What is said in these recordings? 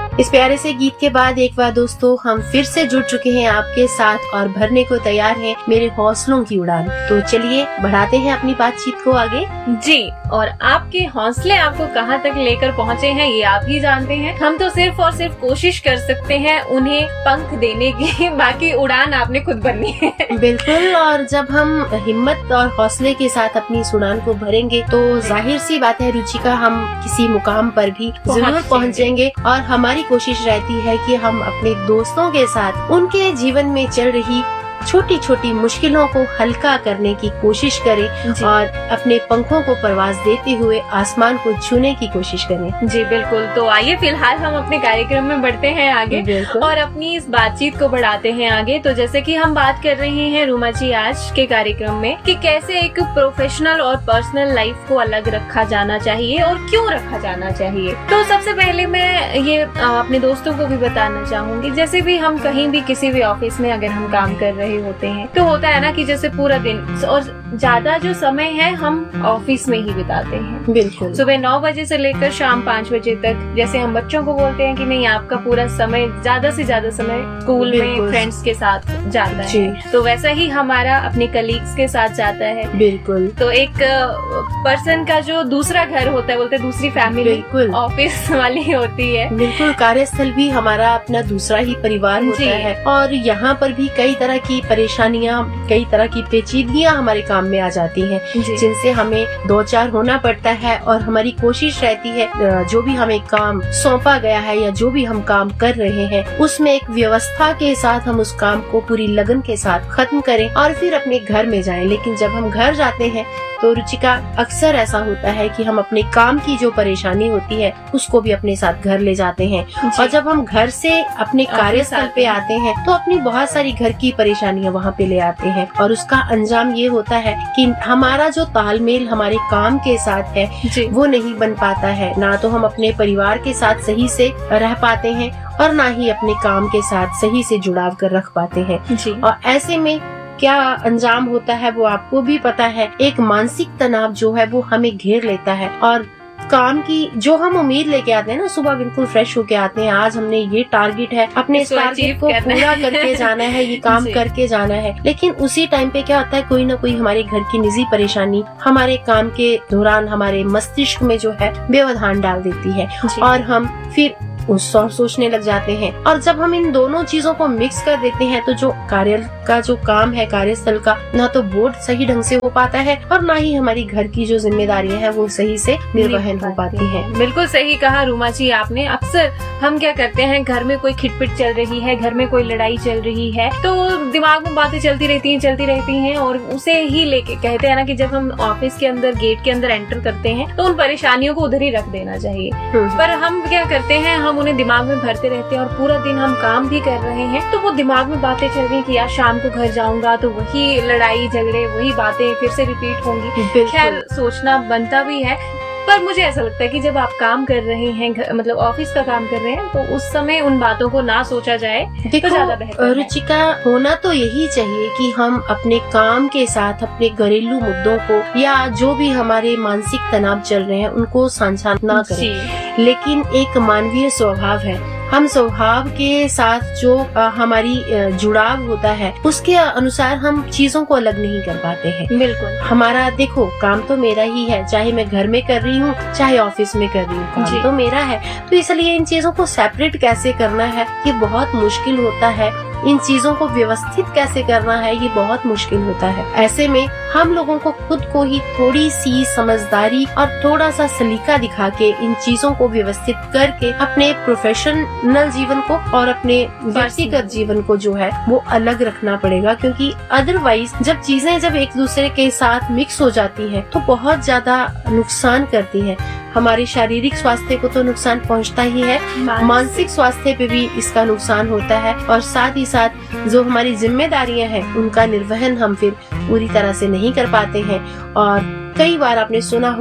इस प्यारे से गीत के बाद एक बार दोस्तों हम फिर से जुड़ चुके हैं आपके साथ और भरने को तैयार हैं मेरे हौसलों की उड़ान। तो चलिए बढ़ाते हैं अपनी बातचीत को आगे। जी, और आपके हौसले आपको कहाँ तक लेकर पहुँचे हैं ये आप ही जानते हैं। हम तो सिर्फ और सिर्फ कोशिश कर सकते हैं उन्हें पंख देने की, बाकी उड़ान आपने खुद भरनी है। बिल्कुल, और जब हम हिम्मत और हौसले के साथ अपनी इस उड़ान को भरेंगे तो जाहिर सी बात है रुचिका, हम किसी मुकाम पर भी जरूर पहुँचेंगे। और हमारी कोशिश रहती है कि हम अपने दोस्तों के साथ उनके जीवन में चल रही छोटी छोटी मुश्किलों को हल्का करने की कोशिश करें और अपने पंखों को परवाज देते हुए आसमान को छूने की कोशिश करें। जी बिल्कुल। तो आइए फिलहाल हम अपने कार्यक्रम में बढ़ते हैं आगे और अपनी इस बातचीत को बढ़ाते हैं आगे। तो जैसे कि हम बात कर रहे हैं रूमा जी आज के कार्यक्रम में कि कैसे एक प्रोफेशनल और पर्सनल लाइफ को अलग रखा जाना चाहिए और क्यों रखा जाना चाहिए। तो सबसे पहले मैं ये अपने दोस्तों को भी बताना चाहूंगी, जैसे भी हम कहीं भी किसी भी ऑफिस में अगर हम काम कर रहे होते हैं तो होता है ना कि जैसे पूरा दिन और ज्यादा जो समय है हम ऑफिस में ही बिताते हैं। बिल्कुल, सुबह 9 बजे से लेकर शाम 5 बजे तक। जैसे हम बच्चों को बोलते हैं कि नहीं, आपका पूरा समय ज्यादा से ज्यादा समय स्कूल में फ्रेंड्स के साथ जाता है, तो वैसा ही हमारा अपने कलीग्स के साथ जाता है। बिल्कुल। तो एक पर्सन का जो दूसरा घर होता है, बोलते हैं दूसरी फैमिली ऑफिस वाली होती है। बिल्कुल, कार्यस्थल भी हमारा अपना दूसरा ही परिवार होता है और यहाँ पर भी कई तरह की परेशानियाँ, कई तरह की पेचीदगियाँ हमारे काम में आ जाती हैं, जिनसे हमें दो चार होना पड़ता है। और हमारी कोशिश रहती है जो भी हमें काम सौंपा गया है या जो भी हम काम कर रहे हैं उसमें एक व्यवस्था के साथ हम उस काम को पूरी लगन के साथ खत्म करें और फिर अपने घर में जाएं। लेकिन जब हम घर जाते हैं तो रुचिका अक्सर ऐसा होता है कि हम अपने काम की जो परेशानी होती है उसको भी अपने साथ घर ले जाते हैं। और जब हम घर से अपने कार्यस्थल पे आते हैं तो अपनी बहुत सारी घर की परेशानियां वहाँ पे ले आते हैं और उसका अंजाम ये होता है कि हमारा जो तालमेल हमारे काम के साथ है वो नहीं बन पाता है। ना तो हम अपने परिवार के साथ सही से रह पाते हैं और ना ही अपने काम के साथ सही से जुड़ाव कर रख पाते हैं। और ऐसे में क्या अंजाम होता है वो आपको भी पता है। एक मानसिक तनाव जो है वो हमें घेर लेता है और काम की जो हम उम्मीद लेके आते हैं ना, सुबह बिल्कुल फ्रेश होके आते हैं, आज हमने ये टारगेट है, अपने इस टारगेट को पूरा करके जाना है, ये काम करके जाना है। लेकिन उसी टाइम पे क्या होता है, कोई ना कोई हमारे घर की निजी परेशानी हमारे काम के दौरान हमारे मस्तिष्क में जो है व्यवधान डाल देती है और हम फिर उस सोचने लग जाते हैं। और जब हम इन दोनों चीजों को मिक्स कर देते हैं तो जो कार्य का जो काम है कार्यस्थल का, ना तो बोर्ड सही ढंग से हो पाता है और ना ही हमारी घर की जो जिम्मेदारियां हैं वो सही से निर्वहन हो पाती हैं। बिल्कुल सही कहा रूमा जी आपने। अक्सर हम क्या करते हैं, घर में कोई खिटपिट चल रही है, घर में कोई लड़ाई चल रही है तो दिमाग में बातें चलती रहती हैं और उसे ही लेके कहते हैं ना कि जब हम ऑफिस के अंदर गेट के अंदर एंटर करते हैं तो उन परेशानियों को उधर ही रख देना चाहिए। पर हम क्या करते हैं, हम उन्हें दिमाग में भरते रहते हैं और पूरा दिन हम काम भी कर रहे हैं तो वो दिमाग में बातें चल रही हैं कि यार शाम को घर जाऊंगा तो वही लड़ाई झगड़े वही बातें फिर से रिपीट होंगी। खैर सोचना बनता भी है, पर मुझे ऐसा लगता है कि जब आप काम कर रहे हैं, मतलब ऑफिस का काम कर रहे हैं, तो उस समय उन बातों को ना सोचा जाए तो ज्यादा बेहतर है। रुचिका, होना तो यही चाहिए कि हम अपने काम के साथ अपने घरेलू मुद्दों को या जो भी हमारे मानसिक तनाव चल रहे हैं उनको साझा ना करें। लेकिन एक मानवीय स्वभाव है, हम स्वभाव के साथ जो हमारी जुड़ाव होता है उसके अनुसार हम चीजों को अलग नहीं कर पाते हैं। बिल्कुल, हमारा देखो काम तो मेरा ही है, चाहे मैं घर में कर रही हूँ चाहे ऑफिस में कर रही हूँ, काम तो मेरा है। तो इसलिए इन चीजों को सेपरेट कैसे करना है ये बहुत मुश्किल होता है। इन चीजों को व्यवस्थित कैसे करना है ये बहुत मुश्किल होता है। ऐसे में हम लोगों को खुद को ही थोड़ी सी समझदारी और थोड़ा सा सलीका दिखा के इन चीजों को व्यवस्थित करके अपने प्रोफेशनल जीवन को और अपने व्यक्तिगत जीवन को जो है वो अलग रखना पड़ेगा। क्योंकि अदरवाइज जब एक दूसरे के साथ मिक्स हो जाती हैं तो बहुत ज्यादा नुकसान करती हैं। हमारे शारीरिक स्वास्थ्य को तो नुकसान पहुंचता ही है, मानसिक स्वास्थ्य पे भी इसका नुकसान होता है और साथ ही साथ जो हमारी जिम्मेदारियां हैं उनका निर्वहन हम फिर पूरी तरह से नहीं कर पाते हैं। और कई बार आपने सुना होगा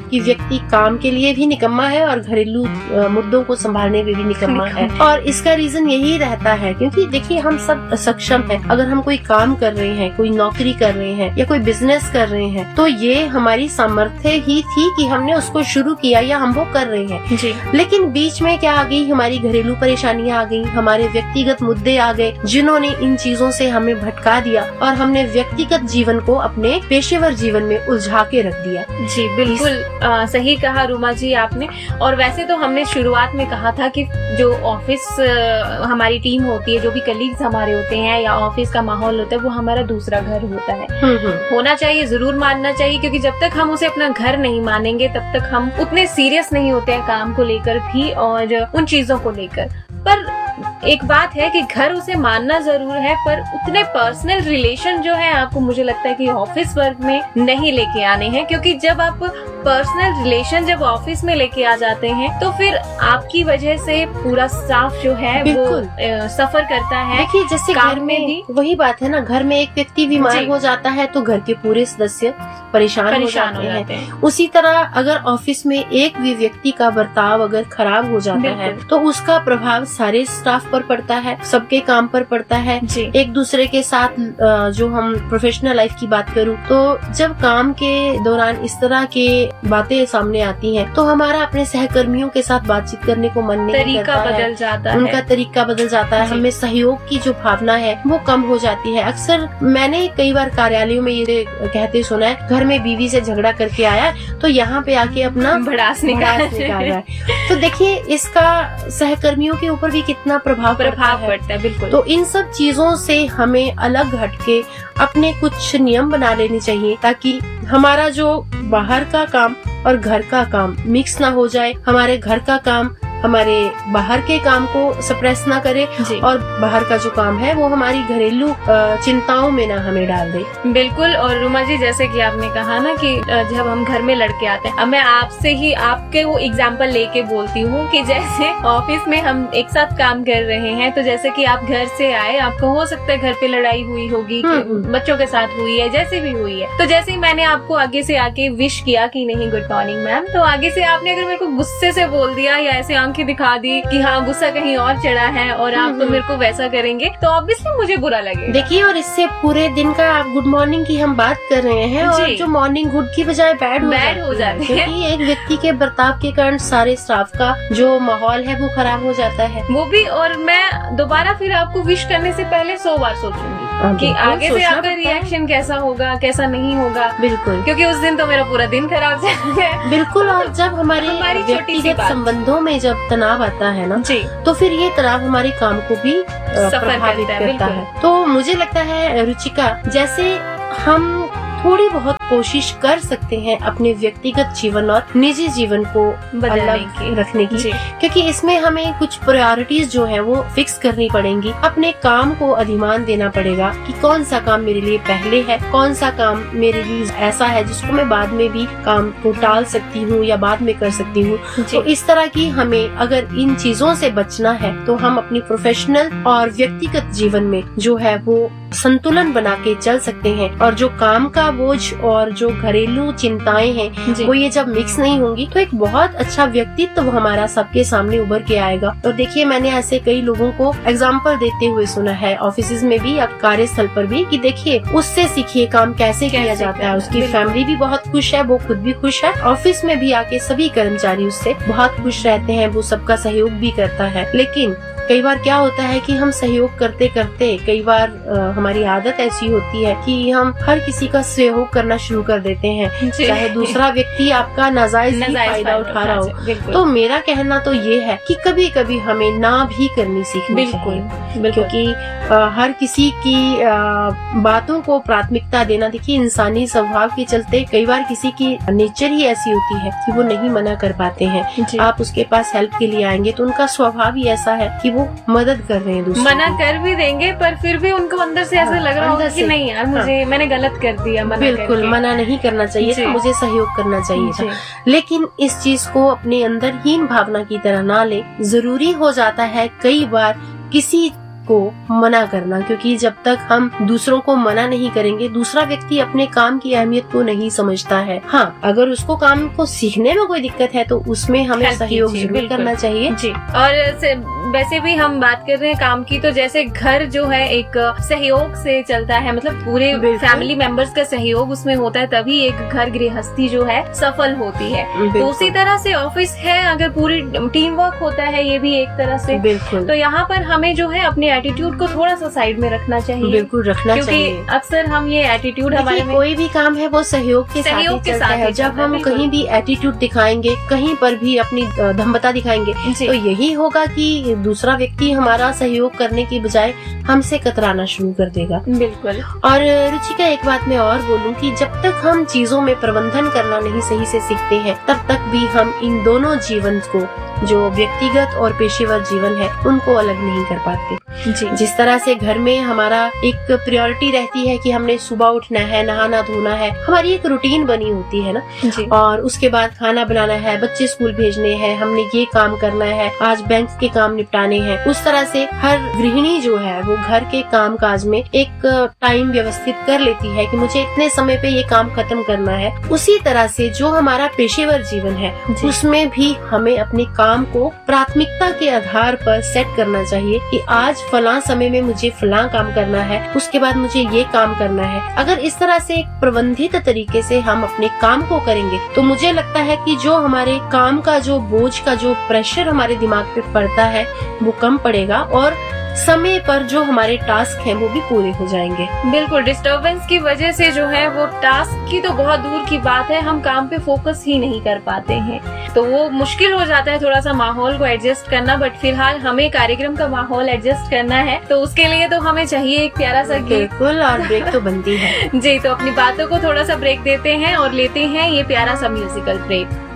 कि व्यक्ति काम के लिए भी निकम्मा है और घरेलू मुद्दों को संभालने में भी निकम्मा है। और इसका रीजन यही रहता है क्योंकि देखिए हम सब सक्षम हैं। अगर हम कोई काम कर रहे हैं, कोई नौकरी कर रहे हैं या कोई बिजनेस कर रहे हैं, तो ये हमारी सामर्थ्य ही थी कि हमने उसको शुरू किया या हम वो कर रहे हैं जी। लेकिन बीच में क्या आ गई, हमारी घरेलू परेशानियां आ गई, हमारे व्यक्तिगत मुद्दे आ गए जिन्होंने इन चीजों से हमें भटका दिया और हमने व्यक्तिगत जीवन को अपने पेशेवर जीवन में उलझा के रख दिया। जी बिल्कुल सही कहा रूमा जी आपने। और वैसे तो हमने शुरुआत में कहा था कि जो ऑफिस हमारी टीम होती है, जो भी कलीग्स हमारे होते हैं या ऑफिस का माहौल होता है, वो हमारा दूसरा घर होता है। होना चाहिए, जरूर मानना चाहिए, क्योंकि जब तक हम उसे अपना घर नहीं मानेंगे तब तक हम उतने सीरियस नहीं होते हैं काम को लेकर भी और उन चीजों को लेकर। पर एक बात है कि घर उसे मानना जरूर है, पर उतने पर्सनल रिलेशन जो है आपको, मुझे लगता है कि ऑफिस वर्क में नहीं लेके आने हैं, क्योंकि जब आप पर्सनल रिलेशन जब ऑफिस में लेके आ जाते हैं तो फिर आपकी वजह से पूरा स्टाफ जो है वो सफर करता है। देखिए जैसे घर में भी वही बात है ना, घर में एक व्यक्ति बीमार हो जाता है तो घर के पूरे सदस्य परेशान हो जाते हैं। उसी तरह अगर ऑफिस में एक भी व्यक्ति का बर्ताव अगर खराब हो जाता है तो उसका प्रभाव सारे स्टाफ पर पड़ता है, सबके काम पर पड़ता है। एक दूसरे के साथ जो हम प्रोफेशनल लाइफ की बात करूं तो जब काम के दौरान इस तरह के बातें सामने आती हैं तो हमारा अपने सहकर्मियों के साथ बातचीत करने को मन नहीं करता है, बदल जाता है, उनका तरीका बदल जाता है, हमें सहयोग की जो भावना है वो कम हो जाती है। अक्सर मैंने कई बार कार्यालयों में ये कहते सुना है, घर में बीवी से झगड़ा करके आया तो यहाँ पे आके अपना भड़ास निकाल रहा है। तो देखिए इसका सहकर्मियों के ऊपर भी कितना प्रभाव पड़ता है। बिल्कुल। तो इन सब चीजों से हमें अलग हटके अपने कुछ नियम बना लेने चाहिए ताकि हमारा जो बाहर का काम और घर का काम मिक्स ना हो जाए, हमारे घर का काम हमारे बाहर के काम को सप्रेस ना करे और बाहर का जो काम है वो हमारी घरेलू चिंताओं में ना हमें डाल दे। बिल्कुल। और रुमा जी जैसे कि आपने कहा ना कि जब हम घर में लड़के आते हैं, अब मैं आपसे ही आपके वो एग्जाम्पल लेके बोलती हूँ कि जैसे ऑफिस में हम एक साथ काम कर रहे हैं, तो जैसे कि आप घर से आए, आपको हो सकता है घर पे लड़ाई हुई होगी, बच्चों के साथ हुई है, जैसे भी हुई है, तो जैसे ही मैंने आपको आगे से आके विश किया कि नहीं गुड मॉर्निंग मैम, तो आगे से आपने अगर मेरे को गुस्से से बोल दिया या ऐसे आंखें दिखा दी कि हाँ गुस्सा कहीं और चढ़ा है और आप तो मेरे को वैसा करेंगे, तो ऑब्वियसली मुझे बुरा लगेगा। देखिए और इससे पूरे दिन का आप गुड मॉर्निंग की हम बात कर रहे हैं और जो मॉर्निंग गुड की बजाय बैड हो जाती है, क्योंकि एक व्यक्ति के बर्ताव के कारण सारे स्टाफ का जो माहौल है वो खराब हो जाता है। वो भी, और मैं दोबारा फिर आपको विश करने से पहले 100 बार सोचूंगी कि आगे से आपका रिएक्शन कैसा होगा, कैसा नहीं होगा। बिल्कुल, क्योंकि उस दिन तो मेरा पूरा दिन खराब चला है। बिल्कुल। और जब हमारी व्यक्तिगत संबंधों में जब तनाव आता है ना तो फिर ये तनाव हमारे काम को भी प्रभावित करता है। तो मुझे लगता है रुचिका, जैसे हम थोड़ी बहुत कोशिश कर सकते हैं अपने व्यक्तिगत जीवन और निजी जीवन को अलग रखने की, क्योंकि इसमें हमें कुछ प्रायोरिटीज जो है वो फिक्स करनी पड़ेंगी। अपने काम को अधिमान देना पड़ेगा कि कौन सा काम मेरे लिए पहले है, कौन सा काम मेरे लिए ऐसा है जिसको मैं बाद में भी काम को टाल सकती हूँ या बाद में कर सकती हूँ। तो इस तरह की हमें अगर इन चीजों से बचना है तो हम अपनी प्रोफेशनल और व्यक्तिगत जीवन में जो है वो संतुलन बना के चल सकते हैं। और जो काम का बोझ और जो घरेलू चिंताएं हैं वो ये जब मिक्स नहीं होंगी तो एक बहुत अच्छा व्यक्तित्व हमारा सबके सामने उभर के आएगा। और देखिए मैंने ऐसे कई लोगों को एग्जाम्पल देते हुए सुना है ऑफिस में भी या कार्यस्थल पर भी कि देखिए उससे सीखिए काम कैसे किया जाता है। उसकी फैमिली भी बहुत खुश है, वो खुद भी खुश है, ऑफिस में भी आके सभी कर्मचारी उससे बहुत खुश रहते हैं, वो सबका सहयोग भी करता है। लेकिन कई बार क्या होता है कि हम सहयोग करते करते कई बार हमारी आदत ऐसी होती है कि हम हर किसी का सहयोग करना शुरू कर देते हैं, चाहे दूसरा व्यक्ति आपका नाजायज फायदा उठा रहा हो। तो मेरा कहना तो ये है कि कभी कभी हमें ना भी करनी सीखनी चाहिए, क्योंकि हर किसी की बातों को प्राथमिकता देना, देखिए इंसानी स्वभाव के चलते कई बार किसी की नेचर ही ऐसी होती है कि वो नहीं मना कर पाते हैं। आप उसके पास हेल्प के लिए आएंगे तो उनका स्वभाव ही ऐसा है कि वो मदद कर रहे हैं, दूसरों मना कर भी देंगे पर फिर भी उनको अंदर से ऐसा लग रहा होगा कि नहीं यार मैंने गलत कर दिया। बिल्कुल मना नहीं करना चाहिए था, मुझे सहयोग करना चाहिए था। लेकिन इस चीज को अपने अंदर हीन भावना की तरह ना ले। जरूरी हो जाता है कई बार किसी को मना करना, क्योंकि जब तक हम दूसरों को मना नहीं करेंगे दूसरा व्यक्ति अपने काम की अहमियत को नहीं समझता है। हाँ, अगर उसको काम को सीखने में कोई दिक्कत है तो उसमें हमें सहयोग जरूर करना चाहिए जी। और वैसे भी हम बात कर रहे हैं काम की, तो जैसे घर जो है एक सहयोग से चलता है, मतलब पूरे फैमिली मेंबर्स का सहयोग उसमें होता है, तभी एक घर गृहस्थी जो है सफल होती है। तो उसी तरह से ऑफिस है, अगर पूरी टीम वर्क होता है ये भी एक तरह से। बिल्कुल। तो यहाँ पर हमें जो है अपने एटीट्यूड को थोड़ा सा साइड में रखना चाहिए। बिल्कुल रखना चाहिए, क्योंकि अक्सर हम ये एटीट्यूड हमारे कोई भी काम है वो सहयोग के साथ है। जब हम कहीं भी एटीट्यूड दिखाएंगे, कहीं पर भी अपनी धमता दिखाएंगे, तो यही होगा कि दूसरा व्यक्ति हमारा सहयोग करने की बजाय हमसे कतराना शुरू कर देगा। बिल्कुल। और रुचिका, एक बात मैं और बोलूं कि जब तक हम चीजों में प्रबंधन करना नहीं सही से सीखते हैं तब तक भी हम इन दोनों जीवन को, जो व्यक्तिगत और पेशेवर जीवन है, उनको अलग नहीं कर पाते जी। जिस तरह से घर में हमारा एक प्रायोरिटी रहती है कि हमने सुबह उठना है, नहाना धोना है, हमारी एक रूटीन बनी होती है ना जी। और उसके बाद खाना बनाना है, बच्चे स्कूल भेजने हैं, हमने ये काम करना है, आज बैंक के काम निपटाने हैं। उस तरह से हर गृहिणी जो है वो घर के काम काज में एक टाइम व्यवस्थित कर लेती है कि मुझे इतने समय पे ये काम खत्म करना है। उसी तरह से जो हमारा पेशेवर जीवन है उसमें भी हमें अपने काम को प्राथमिकता के आधार पर सेट करना चाहिए कि आज फलां समय में मुझे फलां काम करना है, उसके बाद मुझे ये काम करना है। अगर इस तरह से एक प्रबंधित तरीके से हम अपने काम को करेंगे तो मुझे लगता है कि जो हमारे काम का जो बोझ का जो प्रेशर हमारे दिमाग पे पड़ता है वो कम पड़ेगा और समय पर जो हमारे टास्क हैं वो भी पूरे हो जाएंगे। बिल्कुल। डिस्टर्बेंस की वजह से जो है वो टास्क की तो बहुत दूर की बात है, हम काम पे फोकस ही नहीं कर पाते हैं, तो वो मुश्किल हो जाता है थोड़ा सा माहौल को एडजस्ट करना। बट फिलहाल हमें कार्यक्रम का माहौल एडजस्ट करना है, तो उसके लिए तो हमें चाहिए एक प्यारा सा गीत। बिल्कुल, और ब्रेक तो बनती है जी। तो अपनी बातों को थोड़ा सा ब्रेक देते हैं और लेते हैं ये प्यारा सा म्यूजिकल ब्रेक।